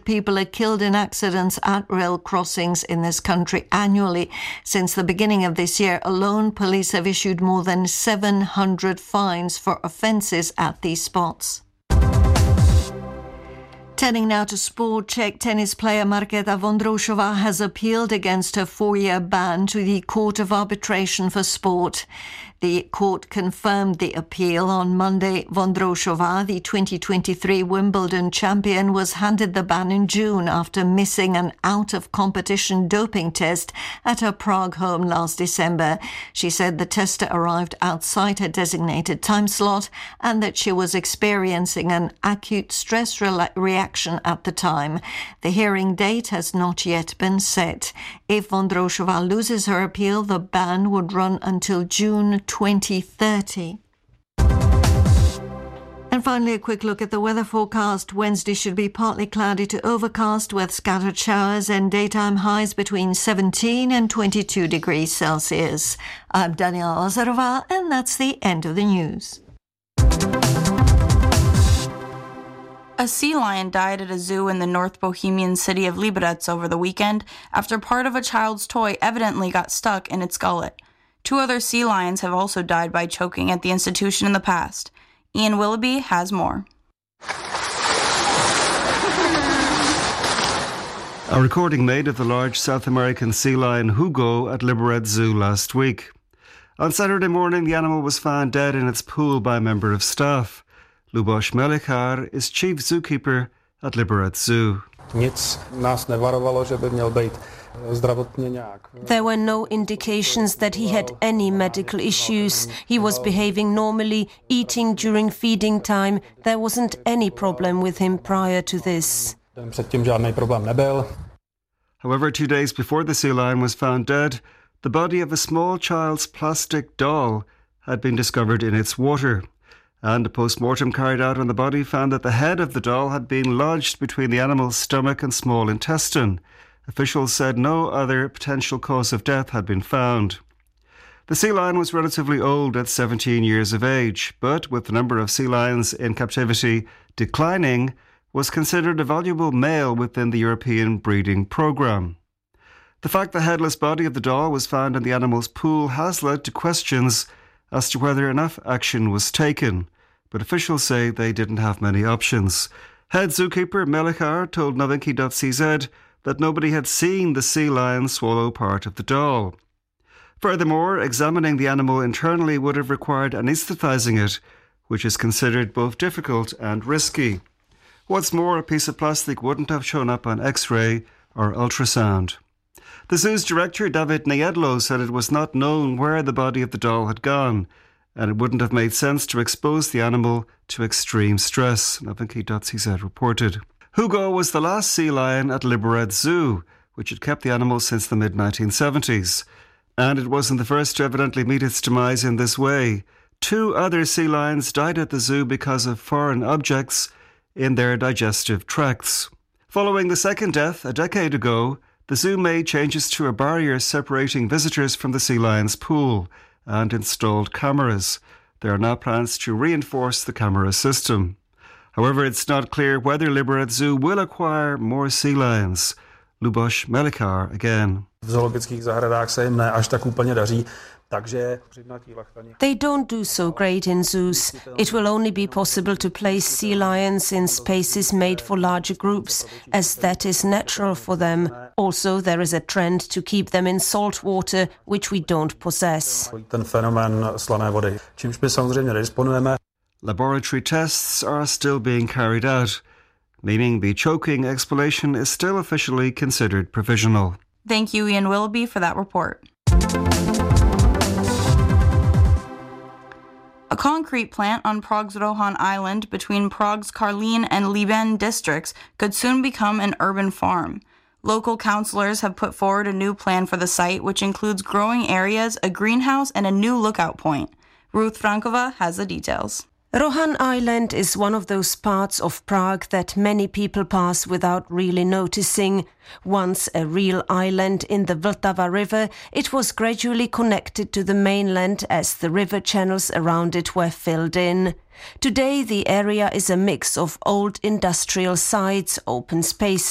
100 people are killed in accidents at rail crossings in this country annually. Since the beginning of this year alone, police have issued more than 700 fines for offences at these spots. Turning now to sport, Czech tennis player Markéta Vondroušová has appealed against her 4-year ban to the Court of Arbitration for Sport. The court confirmed the appeal on Monday. Vondroušová, the 2023 Wimbledon champion, was handed the ban in June after missing an out-of-competition doping test at her Prague home last December. She said the tester arrived outside her designated time slot and that she was experiencing an acute stress reaction at the time. The hearing date has not yet been set. If Vondroušová loses her appeal, the ban would run until June 2030. And finally, a quick look at the weather forecast. Wednesday should be partly cloudy to overcast with scattered showers and daytime highs between 17 and 22 degrees Celsius. I'm Daniela Lazarová, and that's the end of the news. A sea lion died at a zoo in the North Bohemian city of Liberec over the weekend after part of a child's toy evidently got stuck in its gullet. 2 other sea lions have also died by choking at the institution in the past. Ian Willoughby has more. A recording made of the large South American sea lion Hugo at Liberec Zoo last week. On Saturday morning, the animal was found dead in its pool by a member of staff. Luboš Melichar is chief zookeeper at Liberec Zoo. There were no indications that he had any medical issues. He was behaving normally, eating during feeding time. There wasn't any problem with him prior to this. However, 2 days before the sea lion was found dead, the body of a small child's plastic doll had been discovered in its water. And a post-mortem carried out on the body found that the head of the doll had been lodged between the animal's stomach and small intestine. Officials said no other potential cause of death had been found. The sea lion was relatively old at 17 years of age, but with the number of sea lions in captivity declining, was considered a valuable male within the European breeding programme. The fact the headless body of the doll was found in the animal's pool has led to questions as to whether enough action was taken, but officials say they didn't have many options. Head zookeeper Melichar told Novinky.cz that nobody had seen the sea lion swallow part of the doll. Furthermore, examining the animal internally would have required anaesthetising it, which is considered both difficult and risky. What's more, a piece of plastic wouldn't have shown up on X-ray or ultrasound. The zoo's director, David Nejedlo, said it was not known where the body of the doll had gone, and it wouldn't have made sense to expose the animal to extreme stress, Novinky.cz reported. Hugo was the last sea lion at Liberec Zoo, which had kept the animal since the mid-1970s. And it wasn't the first to evidently meet its demise in this way. 2 other sea lions died at the zoo because of foreign objects in their digestive tracts. Following the second death a decade ago, the zoo made changes to a barrier separating visitors from the sea lion's pool and installed cameras. There are now plans to reinforce the camera system. However, it's not clear whether Liberec Zoo will acquire more sea lions. Luboš Melichar again. They don't do so great in zoos. It will only be possible to place sea lions in spaces made for larger groups, as that is natural for them. Also, there is a trend to keep them in salt water, which we don't possess. Laboratory tests are still being carried out, meaning the choking explanation is still officially considered provisional. Thank you, Ian Willoughby, for that report. A concrete plant on Prague's Rohan Island between Prague's Karlín and Líben districts could soon become an urban farm. Local councillors have put forward a new plan for the site, which includes growing areas, a greenhouse, and a new lookout point. Ruth Frankova has the details. Rohan Island is one of those parts of Prague that many people pass without really noticing. Once a real island in the Vltava River, it was gradually connected to the mainland as the river channels around it were filled in. Today the area is a mix of old industrial sites, open spaces,